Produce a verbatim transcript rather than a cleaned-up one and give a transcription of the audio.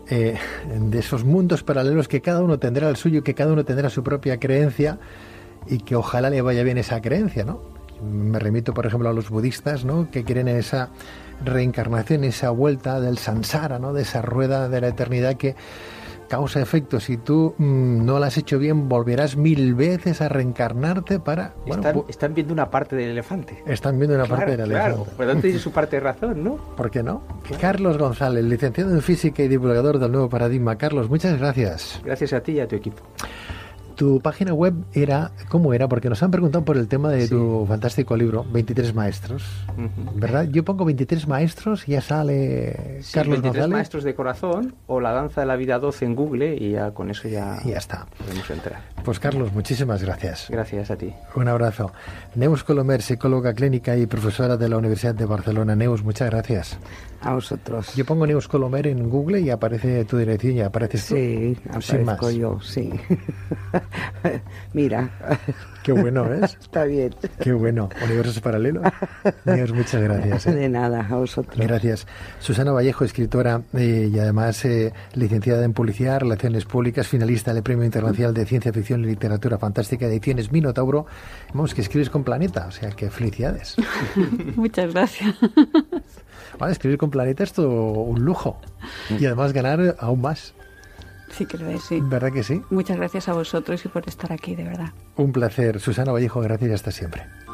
eh, de esos mundos paralelos que cada uno tendrá el suyo, que cada uno tendrá su propia creencia y que ojalá le vaya bien esa creencia, ¿no? Me remito, por ejemplo, a los budistas, ¿no?, que creen en esa reencarnación, esa vuelta del samsara, ¿no?, de esa rueda de la eternidad que causa-efecto. Si tú mmm, no lo has hecho bien, volverás mil veces a reencarnarte para... Bueno, están, están viendo una parte del elefante. Están viendo una claro, parte del claro. elefante. Por lo tanto, tiene su parte de razón, ¿no? ¿Por qué no? Claro. Carlos González, licenciado en Física y divulgador del Nuevo Paradigma. Carlos, muchas gracias. Gracias a ti y a tu equipo. Tu página web era, ¿cómo era? Porque nos han preguntado por el tema de sí. tu fantástico libro, veintitrés maestros, uh-huh. ¿verdad? Yo pongo veintitrés maestros y ya sale sí, Carlos veintitrés González. maestros de corazón o la danza de la vida doce en Google y ya con eso ya, y ya está. Podemos entrar. Pues Carlos, muchísimas gracias. Gracias a ti. Un abrazo. Neus Colomer, psicóloga clínica y profesora de la Universidad de Barcelona. Neus, muchas gracias. A vosotros. Yo pongo Neus Colomer en Google y aparece tu dirección y apareces tú. Sí, aparezco yo, sí. Mira. Qué bueno, ¿es? Está bien. Qué bueno. Universos paralelos. Neus, muchas gracias. ¿eh? De nada, a vosotros. Gracias. Susana Vallejo, escritora eh, y además eh, licenciada en Publicidad, Relaciones Públicas, finalista del Premio Internacional de Ciencia Ficción y Literatura Fantástica de Ediciones Minotauro. Vamos, que escribes con Planeta, o sea, que felicidades. Muchas gracias. Vale, escribir con Planeta es todo un lujo. Y además ganar aún más. Sí, creo que sí. ¿Verdad que sí? Muchas gracias a vosotros y por estar aquí, de verdad. Un placer. Susana Vallejo, gracias y hasta siempre.